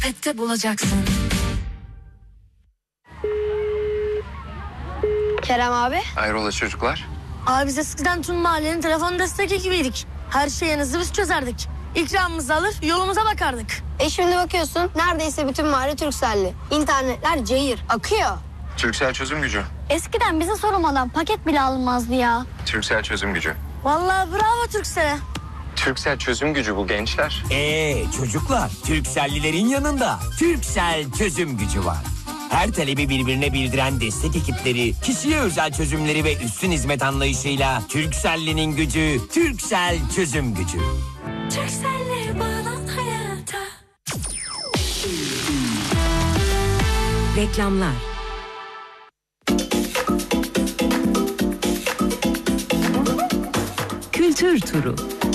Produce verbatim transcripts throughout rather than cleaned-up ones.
Pet'te bulacaksın. Kerem abi. Hayrola çocuklar? Abi biz eskiden tüm mahallenin telefon destek ekibiydik. Her şeyinizi biz çözerdik. İkramımızı alır yolumuza bakardık. E şimdi bakıyorsun neredeyse bütün mahalle Turkcell'li. İnternetler cayır akıyor. Turkcell çözüm gücü. Eskiden bize sorulmadan paket bile alınmazdı ya. Turkcell çözüm gücü. Vallahi bravo Turkcell'e. Turkcell çözüm gücü bu gençler. Ee çocuklar, Turkcell'lilerin yanında Turkcell çözüm gücü var. Her talebi birbirine bildiren destek ekipleri, kişiye özel çözümleri ve üstün hizmet anlayışıyla Turkcell'linin gücü, Turkcell çözüm gücü. Turkcell'le bağlan hayata. Reklamlar. Kültür turu.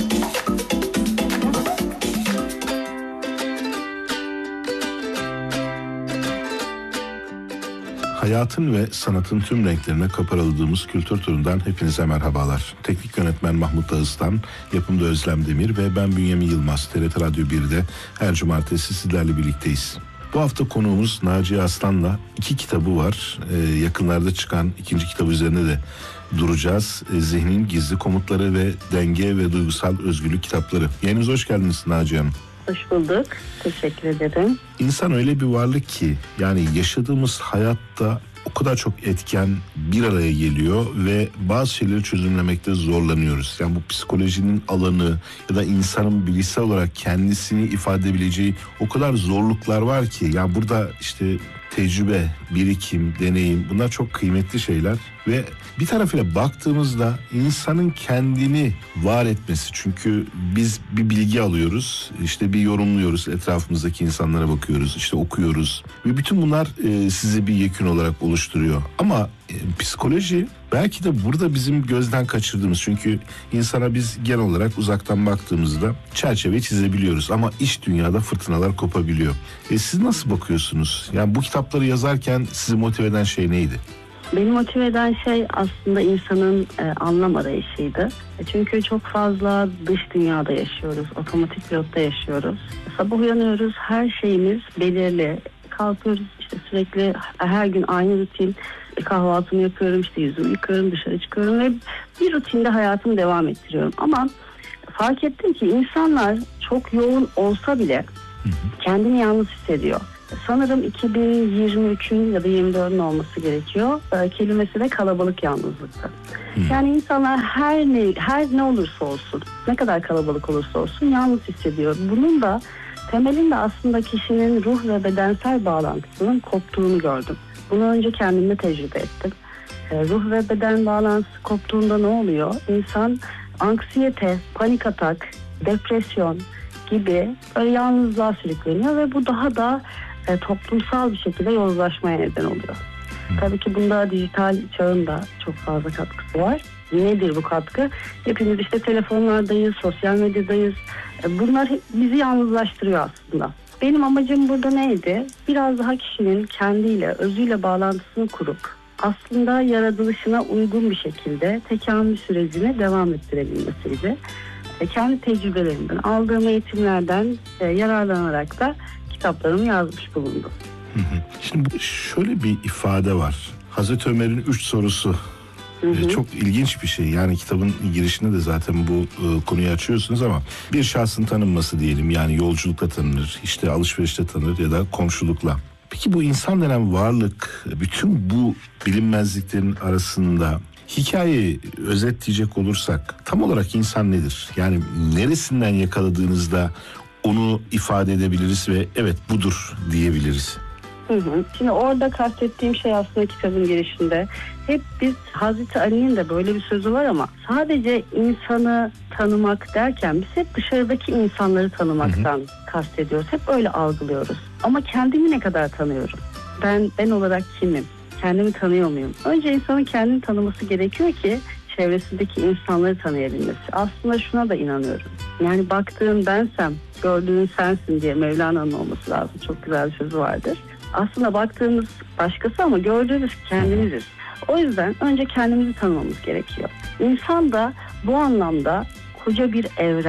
Hayatın ve sanatın tüm renklerine kapatıldığımız kültür turundan hepinize merhabalar. Teknik yönetmen Mahmut Dağıstan, yapımda Özlem Demir ve ben Bünyamin Yılmaz. T R T Radyo bir'de her cumartesi sizlerle birlikteyiz. Bu hafta konuğumuz Naciye Aslan'la iki kitabı var. Ee, yakınlarda çıkan ikinci kitabı üzerine de duracağız. Ee, Zihnin Gizli Komutları ve Denge ve Duygusal Özgürlük kitapları. Yayınımıza hoş geldiniz Naciye Hanım. Hoş bulduk. Teşekkür ederim. İnsan öyle bir varlık ki yani yaşadığımız hayatta o kadar çok etken bir araya geliyor ve bazı şeyleri çözümlemekte zorlanıyoruz. Yani bu psikolojinin alanı ya da insanın bilişsel olarak kendisini ifade edebileceği o kadar zorluklar var ki yani burada işte tecrübe, birikim, deneyim bunlar çok kıymetli şeyler ve bir tarafıyla baktığımızda insanın kendini var etmesi, çünkü biz bir bilgi alıyoruz, işte bir yorumluyoruz, etrafımızdaki insanlara bakıyoruz, işte okuyoruz ve bütün bunlar e, sizi bir yekün olarak oluşturuyor. Ama e, psikoloji belki de burada bizim gözden kaçırdığımız, çünkü insana biz genel olarak uzaktan baktığımızda çerçeve çizebiliyoruz ama iç dünyada fırtınalar kopabiliyor. E, siz nasıl bakıyorsunuz? Yani bu kitapları yazarken sizi motive eden şey neydi? Beni motive eden şey aslında insanın e, anlam arayışıydı. E, çünkü çok fazla dış dünyada yaşıyoruz, otomatik pilotta yaşıyoruz. Sabah uyanıyoruz, her şeyimiz belirli. Kalkıyoruz işte sürekli her gün aynı rutin. E, kahvaltımı yapıyorum, işte yüzümü yıkıyorum, dışarı çıkıyorum ve bir rutinde hayatımı devam ettiriyorum. Ama fark ettim ki insanlar çok yoğun olsa bile kendini yalnız hissediyor. Sanırım iki bin yirmi üçün ya da yirmi dördün olması gerekiyor. Ee, kelimesi de kalabalık yalnızlıktı. Hmm. Yani insanlar her ne her ne olursa olsun, ne kadar kalabalık olursa olsun yalnız hissediyor. Bunun da temelinde aslında kişinin ruh ve bedensel bağlantısının koptuğunu gördüm. Bunu önce kendimde tecrübe ettim. Ee, ruh ve beden bağlantısı koptuğunda ne oluyor? İnsan anksiyete, panik atak, depresyon gibi böyle yalnızlığa sürükleniyor ve bu daha da e, toplumsal bir şekilde yozlaşmaya neden oluyor. Hmm. Tabii ki bunda dijital çağın da çok fazla katkısı var. Nedir bu katkı? Hepimiz işte telefonlardayız, sosyal medyadayız. E, bunlar bizi yalnızlaştırıyor aslında. Benim amacım burada neydi? Biraz daha kişinin kendiyle, özüyle bağlantısını kurup aslında yaratılışına uygun bir şekilde tekamül sürecini devam ettirebilmesiydi. E, kendi tecrübelerimden, aldığım eğitimlerden e, yararlanarak da kitaplarımı yazmış bulundum. Hı hı. Şimdi şöyle bir ifade var. Hazreti Ömer'in üç sorusu. Hı hı. E, çok ilginç bir şey. Yani kitabın girişinde de zaten bu e, konuyu açıyorsunuz ama bir şahsın tanınması diyelim. Yani yolculukla tanınır, işte alışverişle tanınır ya da komşulukla. Peki bu insan denen varlık bütün bu bilinmezliklerin arasında hikayeyi özetleyecek olursak tam olarak insan nedir? Yani neresinden yakaladığınızda onu ifade edebiliriz ve evet budur diyebiliriz. Hı hı. Şimdi orada kastettiğim şey aslında kitabın girişinde. Hep biz Hazreti Ali'nin de böyle bir sözü var ama sadece insanı tanımak derken biz hep dışarıdaki insanları tanımaktan hı hı. kastediyoruz. Hep öyle algılıyoruz. Ama kendimi ne kadar tanıyorum? Ben ben olarak kimim? Kendimi tanıyor muyum? Önce insanın kendini tanıması gerekiyor ki çevresindeki insanları tanıyabilmesi. Aslında şuna da inanıyorum. Yani baktığın bensem, gördüğün sensin diye Mevlana'nın olması lazım. Çok güzel bir sözü vardır. Aslında baktığımız başkası ama gördüğümüz kendimiziz. O yüzden önce kendimizi tanımamız gerekiyor. İnsan da bu anlamda koca bir evren.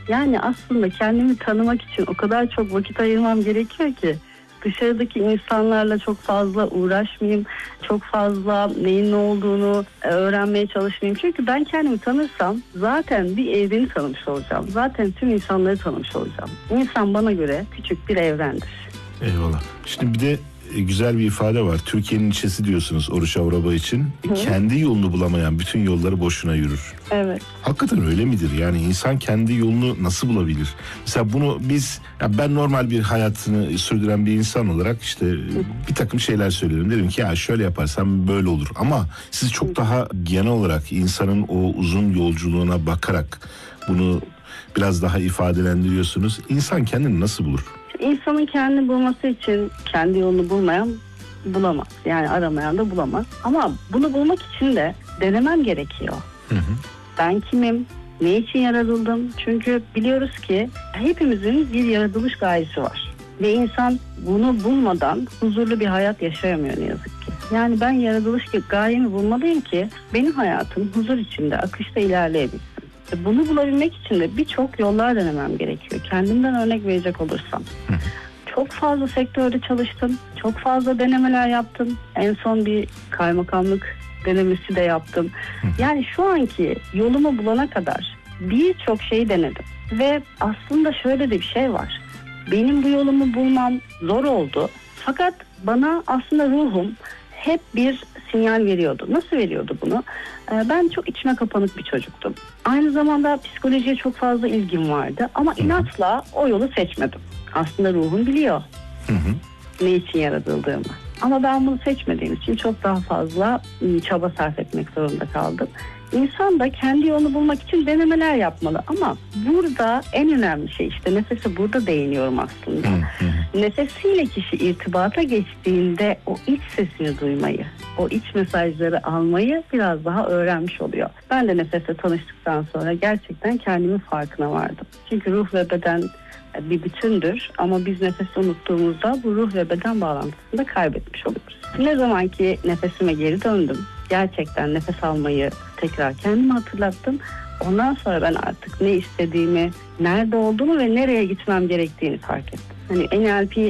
Yani aslında kendimi tanımak için o kadar çok vakit ayırmam gerekiyor ki dışarıdaki insanlarla çok fazla uğraşmayayım, çok fazla neyin ne olduğunu öğrenmeye çalışmayayım. Çünkü ben kendimi tanırsam zaten bir evreni tanımış olacağım. Zaten tüm insanları tanımış olacağım. İnsan bana göre küçük bir evrendir. Eyvallah. Şimdi bir de e, güzel bir ifade var. Türkiye'nin ilçesi diyorsunuz Oruç Avraba için. E, kendi yolunu bulamayan bütün yolları boşuna yürür. Evet. Hakikaten öyle midir? Yani insan kendi yolunu nasıl bulabilir? Mesela bunu biz, ya ben normal bir hayatını sürdüren bir insan olarak işte bir takım şeyler söylerim. Derim ki ya şöyle yaparsam böyle olur. Ama siz çok daha genel olarak insanın o uzun yolculuğuna bakarak bunu biraz daha ifadelendiriyorsunuz. İnsan kendini nasıl bulur? İnsanın kendini bulması için kendi yolunu bulmayan bulamaz. Yani aramayan da bulamaz. Ama bunu bulmak için de denemem gerekiyor. Hı hı. Ben kimim? Ne için yaratıldım? Çünkü biliyoruz ki hepimizin bir yaratılış gayesi var. Ve insan bunu bulmadan huzurlu bir hayat yaşayamıyor ne yazık ki. Yani ben yaratılış gayemi bulmalıyım ki benim hayatım huzur içinde, akışta ilerleyebilsin. Bunu bulabilmek için de birçok yollar denemem gerekiyor. Kendimden örnek verecek olursam. Çok fazla sektörde çalıştım. Çok fazla denemeler yaptım. En son bir kaymakamlık denemesi de yaptım. Yani şu anki yolumu bulana kadar birçok şeyi denedim. Ve aslında şöyle de bir şey var. Benim bu yolumu bulmam zor oldu. Fakat bana aslında ruhum hep bir sinyal veriyordu. Nasıl veriyordu bunu? Ben çok içime kapanık bir çocuktum. Aynı zamanda psikolojiye çok fazla ilgim vardı. Ama inatla o yolu seçmedim. Aslında ruhum biliyor Hı hı. ne için yaratıldığımı. Ama ben bunu seçmediğim için çok daha fazla çaba sarf etmek zorunda kaldım. İnsan da kendi yolunu bulmak için denemeler yapmalı. Ama burada en önemli şey işte nefese burada değiniyorum aslında. Hı hı. Nefesiyle kişi irtibata geçtiğinde o iç sesini duymayı, o iç mesajları almayı biraz daha öğrenmiş oluyor. Ben de nefesle tanıştıktan sonra gerçekten kendimin farkına vardım. Çünkü ruh ve beden bir bütündür ama biz nefesi unuttuğumuzda bu ruh ve beden bağlantısını da kaybetmiş oluyoruz. Ne zaman ki nefesime geri döndüm, gerçekten nefes almayı tekrar kendime hatırlattım. Ondan sonra ben artık ne istediğimi, nerede olduğumu ve nereye gitmem gerektiğini fark ettim. Hani N L P e,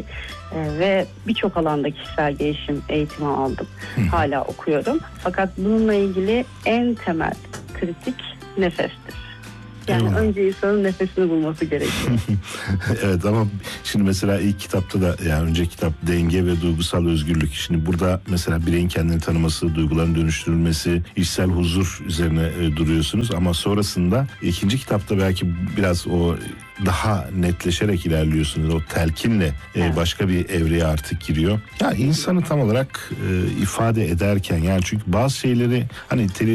ve birçok alanda kişisel gelişim eğitimi aldım. Hala okuyorum. Fakat bununla ilgili en temel kritik nefestir. Yani Eyvallah. önce insanın nefesini bulması gerekiyor. Evet ama şimdi mesela ilk kitapta da yani önceki kitap denge ve duygusal özgürlük. Şimdi burada mesela bireyin kendini tanıması, duyguların dönüştürülmesi, içsel huzur üzerine e, duruyorsunuz. Ama sonrasında ikinci kitapta belki biraz o daha netleşerek ilerliyorsunuz. O telkinle e, Evet. başka bir evreye artık giriyor. Ya insanı tam olarak e, ifade ederken yani çünkü bazı şeyleri hani